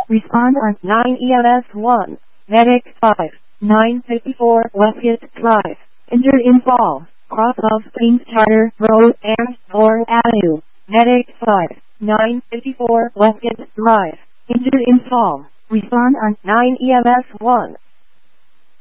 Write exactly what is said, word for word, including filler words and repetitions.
Respond on nine E M S one. Medic five. nine fifty-four Westgate Drive. Injured in fall. Cross of Queens Charter Road and Moore Avenue. Medic five. nine fifty-four Westgate Drive. Injured in fall. Respond on nine E M S one.